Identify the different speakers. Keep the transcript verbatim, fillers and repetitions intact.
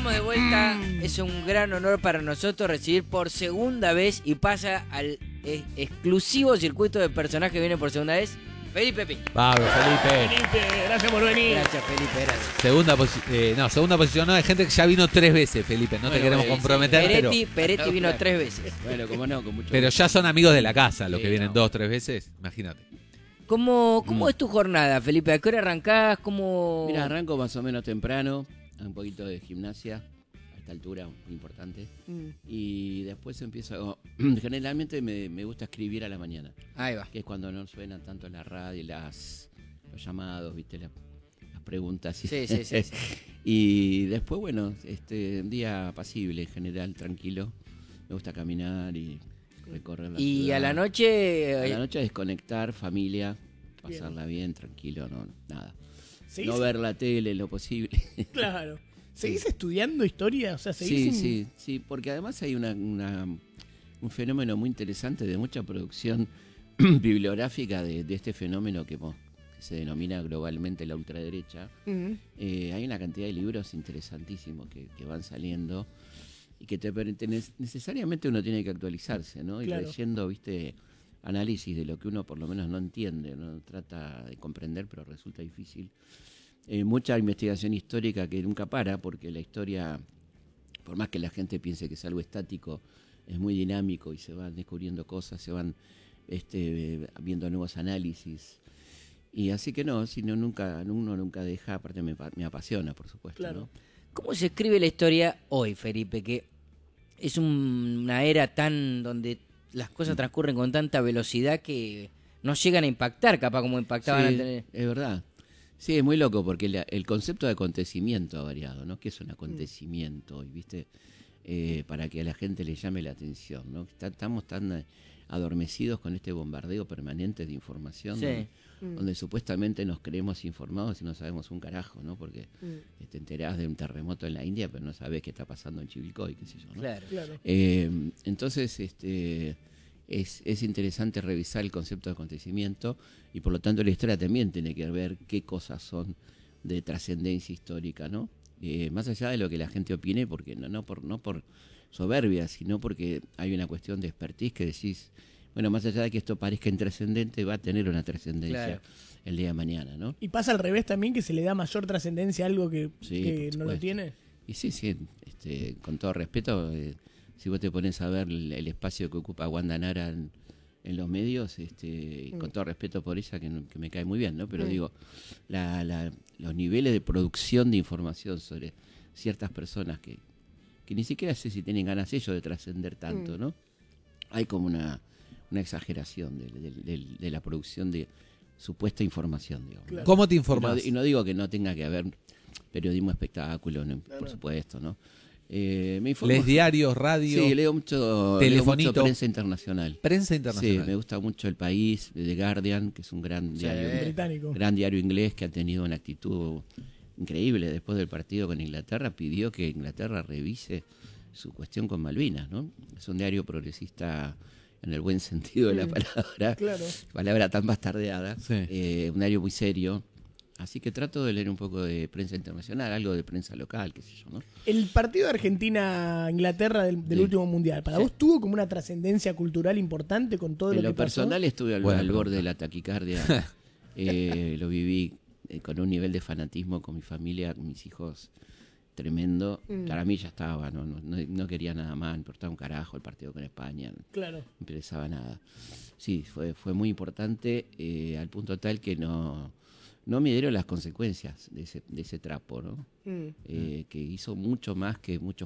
Speaker 1: estamos de vuelta. Es un gran honor para nosotros recibir por segunda vez y pasa al eh, exclusivo circuito de personajes que viene por segunda vez, Felipe Pi.
Speaker 2: Pablo, Felipe.
Speaker 3: Felipe, gracias por venir.
Speaker 1: Gracias, Felipe. Gracias.
Speaker 2: Segunda posi- eh, no, segunda posición. No, hay gente que ya vino tres veces, Felipe. No
Speaker 1: Bueno,
Speaker 2: te queremos
Speaker 1: eh,
Speaker 2: comprometer,
Speaker 1: Peretti,
Speaker 2: pero,
Speaker 1: Peretti vino tres veces.
Speaker 4: Bueno, como no, con mucho
Speaker 2: pero
Speaker 4: gusto.
Speaker 2: ya son amigos de la casa los
Speaker 4: Sí,
Speaker 2: que vienen
Speaker 4: no.
Speaker 2: dos, tres veces. Imagínate.
Speaker 1: ¿Cómo, cómo
Speaker 4: Mm.
Speaker 1: es tu jornada, Felipe? ¿A qué hora arrancás? ¿Cómo...?
Speaker 4: Mira, arranco más o menos temprano, un poquito de gimnasia, a esta altura, muy importante.
Speaker 1: Mm.
Speaker 4: Y después empiezo, generalmente me, me gusta escribir a la mañana,
Speaker 1: Ahí va.
Speaker 4: que es cuando no suenan tanto la radio, las, los llamados, viste, la- las preguntas. Y,
Speaker 1: Sí, sí, sí, sí.
Speaker 4: y después, bueno, este, un día apacible, en general, tranquilo. Me gusta caminar y recorrer la
Speaker 1: Y
Speaker 4: ciudad.
Speaker 1: a la noche...
Speaker 4: A la noche desconectar, familia, pasarla bien, tranquilo, no, nada.
Speaker 3: ¿Seguís?
Speaker 4: No ver la tele en lo posible.
Speaker 3: Claro. ¿Seguís estudiando historia? O sea,
Speaker 4: Sí,
Speaker 3: seguís.
Speaker 4: sí,
Speaker 3: en-
Speaker 4: sí, porque además hay una, una- un fenómeno muy interesante de mucha producción bibliográfica de, de este fenómeno que, mo- que se denomina globalmente la ultraderecha.
Speaker 3: Mm.
Speaker 4: Eh, hay una cantidad de libros interesantísimos que, que van saliendo y que te permiten, necesariamente uno tiene que actualizarse, ¿no? Y
Speaker 3: Claro.
Speaker 4: leyendo, viste, análisis de lo que uno por lo menos no entiende, no trata de comprender, pero resulta difícil. Eh, mucha investigación histórica que nunca para, porque la historia, por más que la gente piense que es algo estático, es muy dinámico y se van descubriendo cosas, se van este, viendo nuevos análisis. Y así que no, si no, nunca, uno nunca deja, aparte me, pa- me apasiona, por supuesto.
Speaker 3: Claro.
Speaker 4: ¿no?
Speaker 1: ¿Cómo se escribe la historia hoy, Felipe? Que es un- una era tan donde las cosas transcurren con tanta velocidad que no llegan a impactar, capaz como impactaban
Speaker 4: Sí,
Speaker 1: antes.
Speaker 4: es verdad. Sí, es muy loco porque la- el concepto de acontecimiento ha variado, ¿no? ¿Qué es un acontecimiento hoy, viste? Eh, para que a la gente le llame la atención, ¿no? Está- estamos tan eh, adormecidos con este bombardeo permanente de información,
Speaker 1: Sí.
Speaker 4: donde, donde supuestamente nos creemos informados y no sabemos un carajo, ¿no? Porque eh, te enterás de un terremoto en la India, pero no sabés qué está pasando en Chivilcoy, qué sé yo, ¿no?
Speaker 1: Claro.
Speaker 3: Claro.
Speaker 4: Eh, entonces, este, es, es interesante revisar el concepto de acontecimiento y por lo tanto la historia también tiene que ver qué cosas son de trascendencia histórica, ¿no? Eh, más allá de lo que la gente opine, porque no, no, por, no por soberbia, sino porque hay una cuestión de expertise que decís, bueno, más allá de que esto parezca intrascendente, va a tener una trascendencia
Speaker 1: Claro.
Speaker 4: el día de mañana, ¿no?
Speaker 3: Y pasa al revés también, que se le da mayor trascendencia a algo que,
Speaker 4: Sí,
Speaker 3: que
Speaker 4: por
Speaker 3: no lo
Speaker 4: supuesto.
Speaker 3: tiene.
Speaker 4: Y sí, sí, este, con todo respeto, eh, si vos te pones a ver el, el espacio que ocupa Wanda Nara en, en los medios, este, y con todo respeto por ella, que, no- que me cae muy bien, ¿no? Pero
Speaker 3: Mm.
Speaker 4: digo, la, la- los niveles de producción de información sobre ciertas personas que, que ni siquiera sé si tienen ganas ellos de trascender tanto,
Speaker 3: Mm.
Speaker 4: ¿no? Hay como una, una exageración de, de- de- de la producción de supuesta información, digamos. ¿no?
Speaker 3: Claro.
Speaker 2: ¿Cómo te
Speaker 4: Y
Speaker 2: informás?
Speaker 4: no, y no digo que no tenga que haber periodismo espectáculo, no, por
Speaker 3: no.
Speaker 4: supuesto, ¿no? Eh, me informo.
Speaker 2: ¿Les diarios, radio,
Speaker 4: Sí, leo mucho, leo
Speaker 2: telefonito?
Speaker 4: mucho prensa internacional.
Speaker 2: prensa
Speaker 4: Sí,
Speaker 2: internacional?
Speaker 4: me gusta mucho El País, The Guardian, que es un gran
Speaker 1: Sí.
Speaker 4: diario,
Speaker 3: Británico.
Speaker 4: gran diario inglés que ha tenido una actitud increíble después del partido con Inglaterra, pidió que Inglaterra revise su cuestión con Malvinas, ¿no? Es un diario progresista en el buen sentido de la
Speaker 3: Mm.
Speaker 4: palabra,
Speaker 3: Claro.
Speaker 4: palabra tan bastardeada,
Speaker 2: Sí.
Speaker 4: eh, un diario muy serio. Así que trato de leer un poco de prensa internacional, algo de prensa local, qué sé yo, ¿no?
Speaker 3: El partido de Argentina-Inglaterra del, del
Speaker 4: Sí.
Speaker 3: último mundial, ¿para
Speaker 4: Sí.
Speaker 3: vos tuvo como una trascendencia cultural importante con todo
Speaker 4: En
Speaker 3: lo
Speaker 4: lo
Speaker 3: que pasó?
Speaker 4: personal estuve al,
Speaker 2: Buena
Speaker 4: al
Speaker 2: pregunta.
Speaker 4: borde de la taquicardia. Eh, lo viví eh, con un nivel de fanatismo con mi familia, con mis hijos, tremendo.
Speaker 3: Mm.
Speaker 4: Para mí ya estaba, no, no, no- no quería nada más, me importaba un carajo el partido con España, no
Speaker 3: Claro.
Speaker 4: me interesaba nada. Sí, fue, fue muy importante eh, al punto tal que no, no midieron las consecuencias de ese, de ese trapo, ¿no?
Speaker 3: Mm.
Speaker 4: Eh, que hizo mucho más que muchos